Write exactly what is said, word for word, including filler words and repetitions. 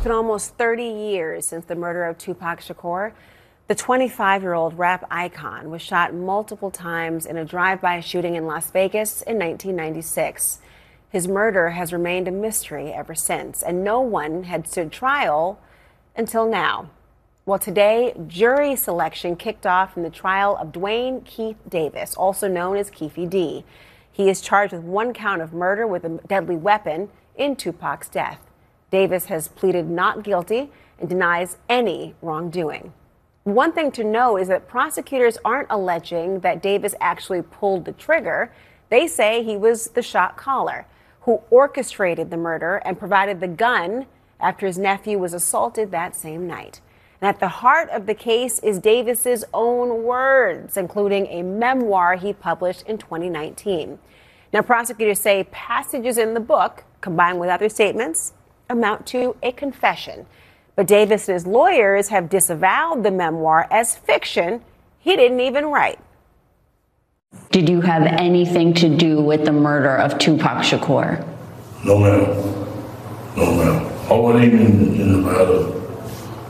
been almost thirty years since the murder of Tupac Shakur. The twenty-five-year-old rap icon was shot multiple times in a drive-by shooting in Las Vegas in nineteen ninety-six. His murder has remained a mystery ever since, and no one had stood trial until now. Well, today, jury selection kicked off in the trial of Duane Keith Davis, also known as Keefe D. He is charged with one count of murder with a deadly weapon in Tupac's death. Davis has pleaded not guilty and denies any wrongdoing. One thing to know is that prosecutors aren't alleging that Davis actually pulled the trigger. They say he was the shot caller who orchestrated the murder and provided the gun after his nephew was assaulted that same night. And at the heart of the case is Davis's own words, including a memoir he published in twenty nineteen. Now, prosecutors say passages in the book, combined with other statements, amount to a confession. But Davis and his lawyers have disavowed the memoir as fiction he didn't even write. Did you have anything to do with the murder of Tupac Shakur? No, ma'am. No, ma'am. I wasn't even in the matter.